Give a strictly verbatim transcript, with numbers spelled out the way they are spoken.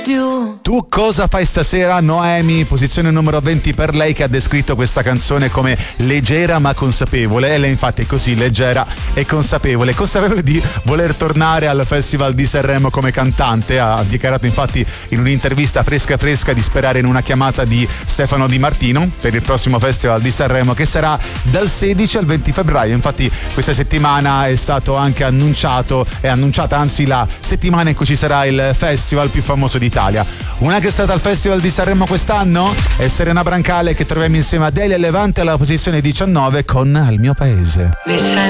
Tu cosa fai stasera? Noemi, posizione numero venti per lei, che ha descritto questa canzone come leggera ma consapevole, e lei infatti è così, leggera e consapevole, consapevole di voler tornare al Festival di Sanremo come cantante. Ha dichiarato infatti in un'intervista fresca fresca di sperare in una chiamata di Stefano Di Martino per il prossimo Festival di Sanremo, che sarà dal sedici al venti febbraio. Infatti questa settimana è stato anche annunciato, è annunciata anzi la settimana in cui ci sarà il festival più famoso d'Italia. Una che è stata al Festival di Sanremo quest'anno è Serena Brancale, che troviamo insieme a Delia Levante alla posizione diciannove con Al mio paese. Mi sai